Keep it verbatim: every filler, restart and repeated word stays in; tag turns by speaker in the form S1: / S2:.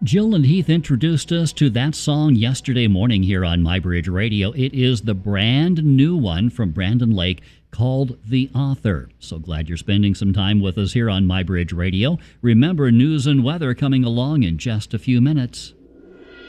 S1: Jill and Heath introduced us to that song yesterday morning here on MyBridge Radio. It is the brand new one from Brandon Lake called The Author. So glad you're spending some time with us here on MyBridge Radio. Remember, news and weather coming along in just a few minutes.